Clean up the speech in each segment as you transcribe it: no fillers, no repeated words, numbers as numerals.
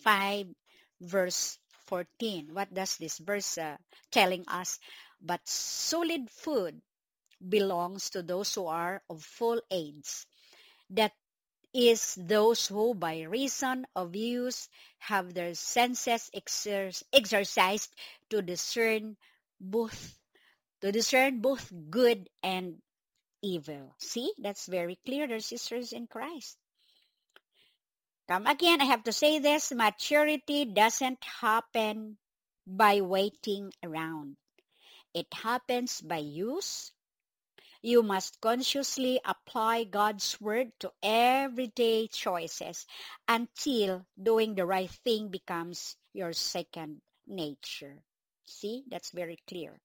5, verse 14. What does this verse telling us? But solid food belongs to those who are of full age. That is, those who by reason of use have their senses exercised to discern both good and evil. See, that's very clear, dear sisters in Christ. Come again, I have to say this: maturity doesn't happen by waiting around. It happens by use. You must consciously apply God's word to everyday choices until doing the right thing becomes your second nature. See, that's very clear.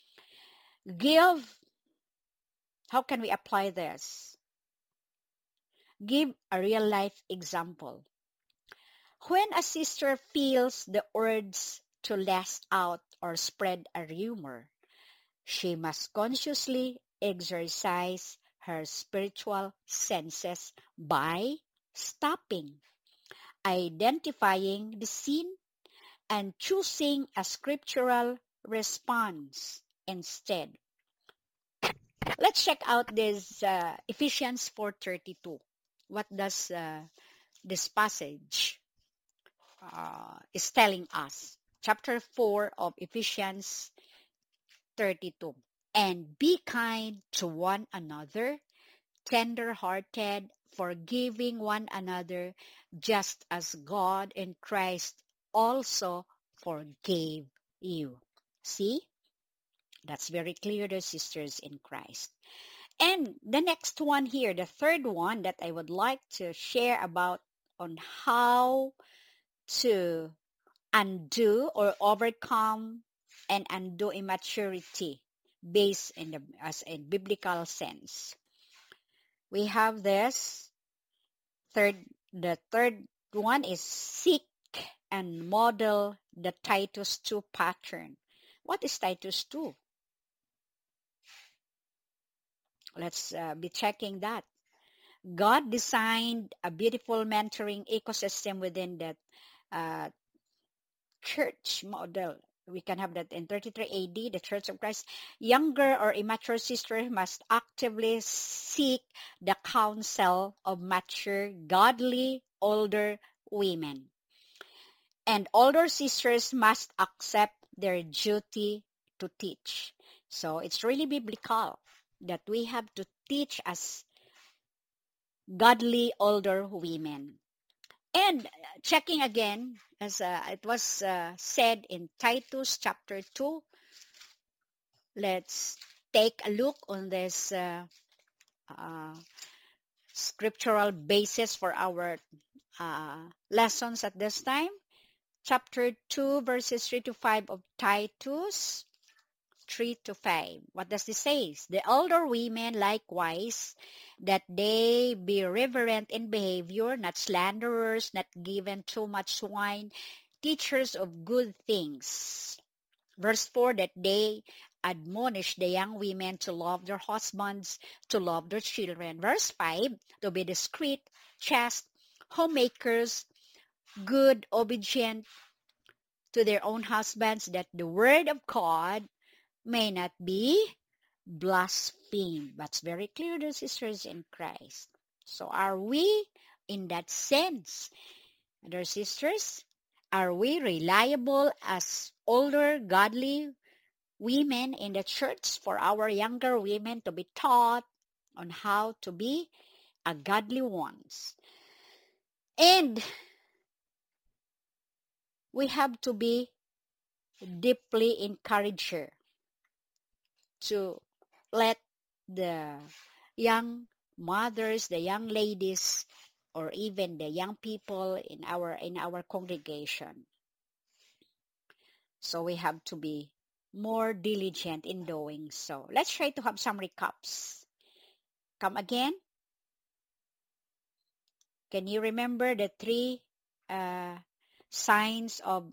How can we apply this? Give a real life example. When a sister feels the urge to lash out or spread a rumor, she must consciously exercise her spiritual senses by stopping, identifying the sin, and choosing a scriptural response instead. Let's check out this Ephesians 4:32. What does this passage is telling us? Chapter 4 of Ephesians 32. And be kind to one another, tender-hearted, forgiving one another, just as God in Christ also forgave you. See? That's very clear, the sisters in Christ. And the next one here, the third one that I would like to share about on how to undo or overcome and undo immaturity based in as a biblical sense. We have this the third one is seek and model the Titus 2 pattern. What is Titus 2? Let's be checking that. God designed a beautiful mentoring ecosystem within that church model. We can have that in 33 AD, the Church of Christ. Younger or immature sisters must actively seek the counsel of mature, godly, older women. And older sisters must accept their duty to teach. So it's really biblical that we have to teach as godly older women. And checking again, as it was said in Titus chapter 2, let's take a look on this scriptural basis for our lessons at this time. Chapter 2, verses 3 to 5 of Titus 3 to 5. What does this say? The older women likewise, that they be reverent in behavior, not slanderers, not given too much wine, teachers of good things. Verse 4, that they admonish the young women to love their husbands, to love their children. Verse 5, to be discreet, chaste, homemakers, good, obedient to their own husbands, that the word of God may not be blasphemed. That's very clear, the sisters in Christ. So are we in that sense, dear sisters? Are we reliable as older godly women in the church for our younger women to be taught on how to be a godly ones? And we have to be deeply encourager to let the young mothers, the young ladies, or even the young people in our congregation. So we have to be more diligent in doing so. Let's try to have some recaps. Come again. Can you remember the three signs of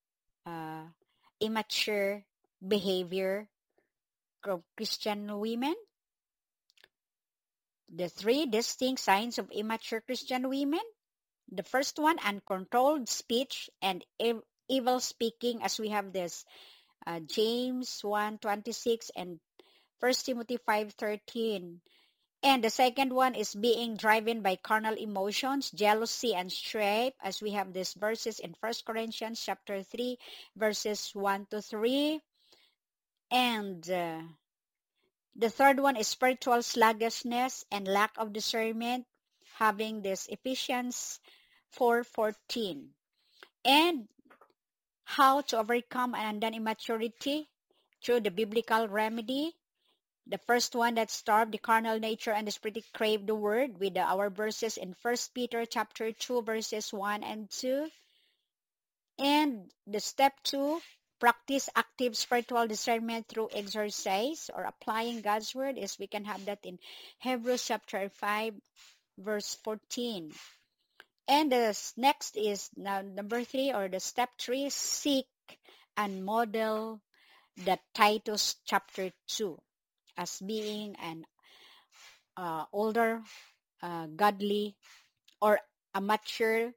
immature behavior of Christian women? The three distinct signs of immature Christian women? The first one, uncontrolled speech and evil speaking, as we have this James 1:26 and 1 Timothy 5:13. And the second one is being driven by carnal emotions, jealousy, and strife, as we have these verses in 1 Corinthians chapter 3, verses 1 to 3. And the third one is spiritual sluggishness and lack of discernment, having this Ephesians 4:14. And how to overcome an undone immaturity through the biblical remedy. The first one, that starved the carnal nature and the spirit crave the word, with our verses in 1 Peter chapter 2 verses 1 and 2. And the step 2, practice active spiritual discernment through exercise or applying God's word, is we can have that in Hebrews chapter 5 verse 14. And the next is now number 3, or the step 3, seek and model the Titus chapter 2 as being an older godly or a mature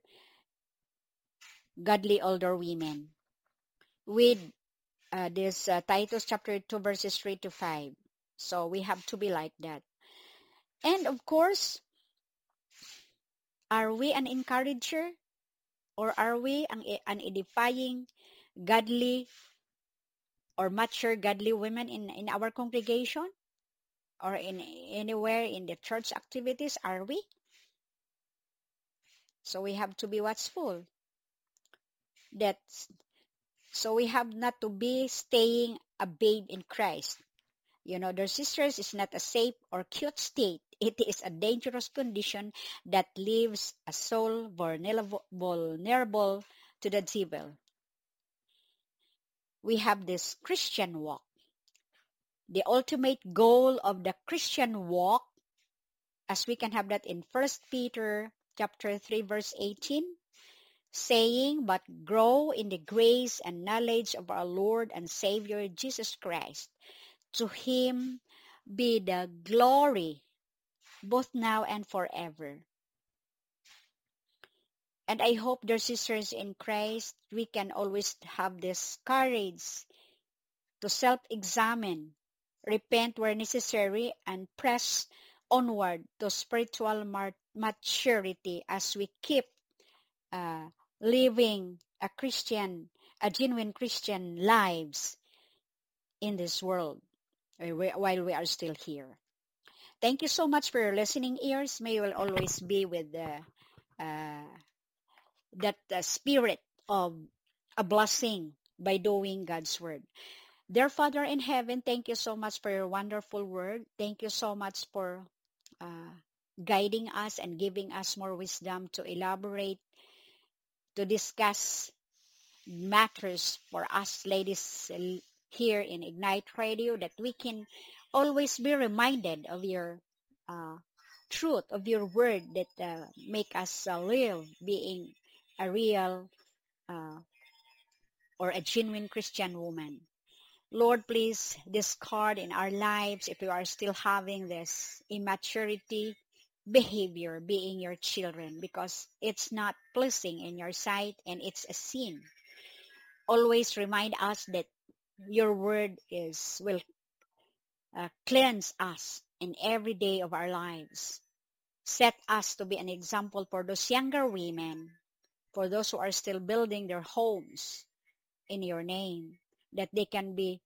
godly older women, with this Titus chapter 2 verses 3 to 5. So we have to be like that. And of course, are we an encourager, or are we an edifying godly or mature godly women in our congregation, or in anywhere in the church activities? Are we? So we have to be watchful. That's So we have not to be staying a babe in Christ. Dear sisters, is not a safe or cute state. It is a dangerous condition that leaves a soul vulnerable to the devil. We have this Christian walk. The ultimate goal of the Christian walk, as we can have that in 1 Peter chapter 3 verse 18, saying, but grow in the grace and knowledge of our Lord and Savior Jesus Christ. To him be the glory both now and forever. And I hope, dear sisters in Christ, we can always have this courage to self-examine, repent where necessary, and press onward to spiritual maturity as we keep living a genuine Christian lives in this world while we are still here. Thank you so much for your listening ears. May you will always be with that spirit of a blessing by doing God's word. Dear Father in heaven, thank you so much for your wonderful word. Thank you so much for guiding us and giving us more wisdom to elaborate, to discuss matters for us ladies here in Ignite Radio, that we can always be reminded of your truth, of your word, that make us live being a real or a genuine Christian woman. Lord, please discard in our lives if we are still having this immaturity behavior being your children, because it's not pleasing in your sight and it's a sin. Always remind us that your word will cleanse us in every day of our lives. Set us to be an example for those younger women, for those who are still building their homes in your name, that they can be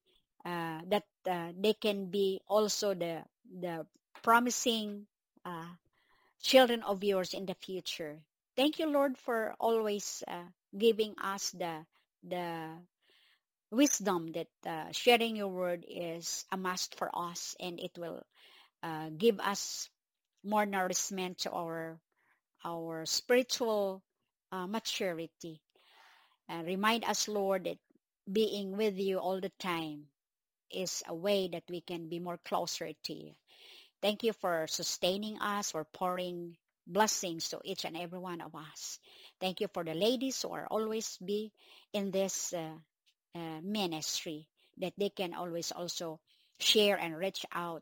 also the promising children of yours in the future. Thank you, Lord, for always giving us the wisdom that sharing your word is a must for us, and it will give us more nourishment to our spiritual maturity. Remind us, Lord, that being with you all the time is a way that we can be more closer to you. Thank you for sustaining us, for pouring blessings to each and every one of us. Thank you for the ladies who are always be in this ministry, that they can always also share and reach out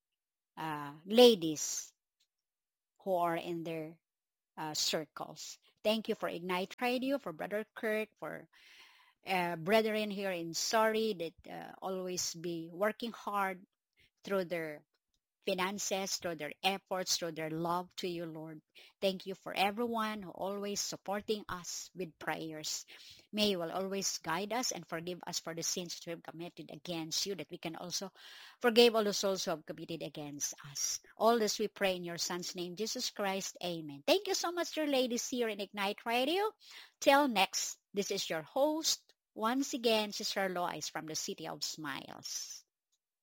ladies who are in their circles. Thank you for Ignite Radio, for Brother Kirk, for brethren here in Sorry that always be working hard through their finances, through their efforts, through their love to you, Lord. Thank you for everyone who always supporting us with prayers. May you will always guide us and forgive us for the sins we have committed against you, that we can also forgive all the souls who have committed against us. All this we pray in your Son's name, Jesus Christ. Amen. Thank you so much, dear ladies here in Ignite Radio. Till next, this is your host, once again, Sister Lois from the City of Smiles.